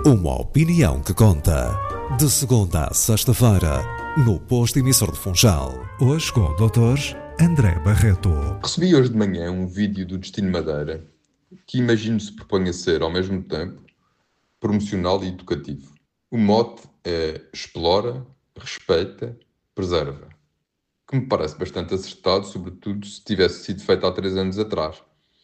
Uma opinião que conta. De segunda a sexta-feira, no posto emissor de Funchal. Hoje com o Dr. André Barreto. Recebi hoje de manhã um vídeo do Destino Madeira que imagino se propõe a ser, ao mesmo tempo, promocional e educativo. O mote é explora, respeita, preserva. Que me parece bastante acertado, sobretudo se tivesse sido feito há 3 anos atrás.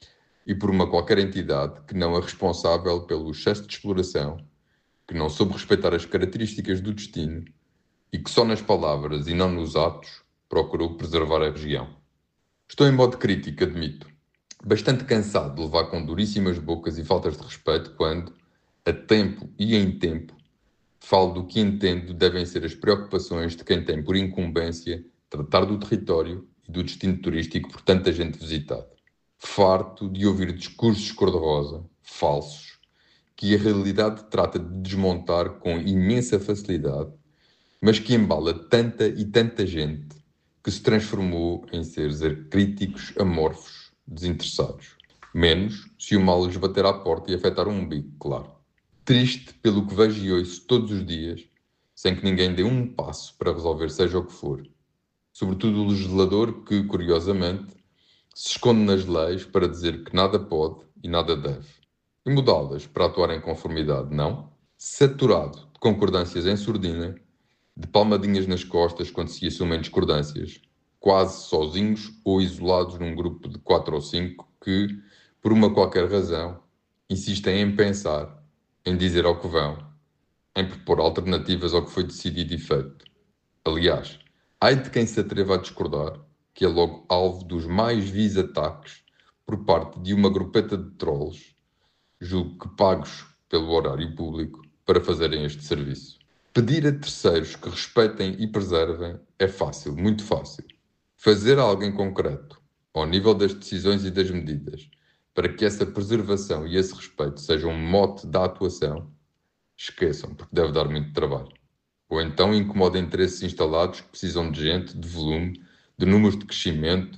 E por uma qualquer entidade que não é responsável pelo excesso de exploração, que não soube respeitar as características do destino e que só nas palavras e não nos atos procurou preservar a região. Estou em modo crítico, admito. Bastante cansado de levar com duríssimas bocas e faltas de respeito quando, a tempo e em tempo, falo do que entendo devem ser as preocupações de quem tem por incumbência tratar do território e do destino turístico por tanta gente visitada. Farto de ouvir discursos cor-de-rosa, falsos, que a realidade trata de desmontar com imensa facilidade, mas que embala tanta e tanta gente que se transformou em seres críticos, amorfos, desinteressados. Menos se o mal lhes bater à porta e afetar o umbigo, claro. Triste pelo que vejo e ouço todos os dias, sem que ninguém dê um passo para resolver seja o que for. Sobretudo o legislador que, curiosamente, se esconde nas leis para dizer que nada pode e nada deve. E mudá-las para atuar em conformidade, não? Saturado de concordâncias em surdina, de palmadinhas nas costas quando se assumem discordâncias, quase sozinhos ou isolados num grupo de 4 ou 5 que, por uma qualquer razão, insistem em pensar, em dizer ao que vão, em propor alternativas ao que foi decidido e feito. Aliás, ai de quem se atreva a discordar, que é logo alvo dos mais vis ataques por parte de uma grupeta de trolls, julgo que pagos pelo horário público, para fazerem este serviço. Pedir a terceiros que respeitem e preservem é fácil, muito fácil. Fazer a alguém concreto, ao nível das decisões e das medidas, para que essa preservação e esse respeito sejam um mote da atuação, esqueçam, porque deve dar muito trabalho. Ou então incomoda interesses instalados que precisam de gente, de volume, de números de crescimento,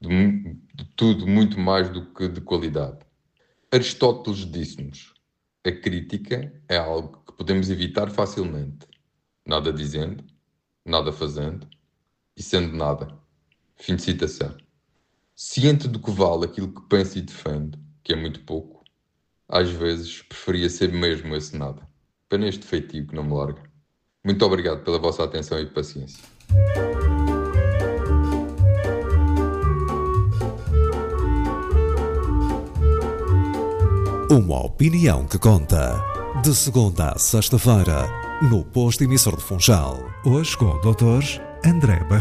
de tudo muito mais do que de qualidade. Aristóteles disse-nos: a crítica é algo que podemos evitar facilmente, nada dizendo, nada fazendo e sendo nada. Fim de citação. Ciente do que vale aquilo que penso e defendo, que é muito pouco, às vezes preferia ser mesmo esse nada. Pena este feitio que não me larga. Muito obrigado pela vossa atenção e paciência. Uma opinião que conta. De segunda a sexta-feira, no posto emissor de Funchal. Hoje com o Dr. André Barreto.